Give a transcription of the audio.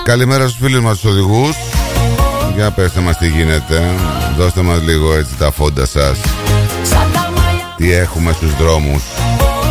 Καλημέρα στους φίλους μας τους οδηγούς. Για πέστε μας τι γίνεται. Δώστε μας λίγο έτσι τα φόντα σας. Τι έχουμε στους δρόμους.